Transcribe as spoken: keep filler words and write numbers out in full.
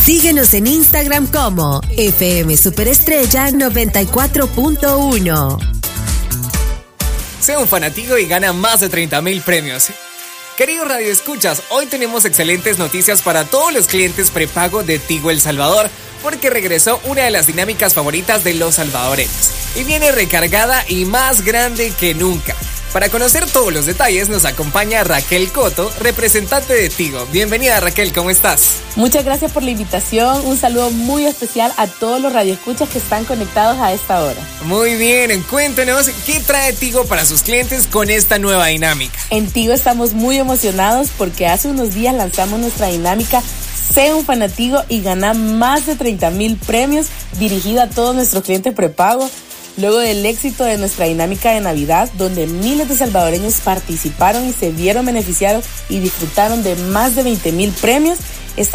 Síguenos en Instagram como F M Superestrella noventa y cuatro punto uno. Sea un fanático y gana más de treinta mil premios. Queridos radioescuchas, hoy tenemos excelentes noticias para todos los clientes prepago de Tigo El Salvador, porque regresó una de las dinámicas favoritas de los salvadoreños y viene recargada y más grande que nunca. Para conocer todos los detalles nos acompaña Raquel Coto, representante de Tigo. Bienvenida, Raquel, ¿cómo estás? Muchas gracias por la invitación. Un saludo muy especial a todos los radioescuchas que están conectados a esta hora. Muy bien, cuéntenos qué trae Tigo para sus clientes con esta nueva dinámica. En Tigo estamos muy emocionados porque hace unos días lanzamos nuestra dinámica Sé un Fanatigo y gana más de treinta mil premios, dirigida a todos nuestros clientes prepago. Luego del éxito de nuestra dinámica de Navidad, donde miles de salvadoreños participaron y se vieron beneficiados y disfrutaron de más de veinte mil premios, esta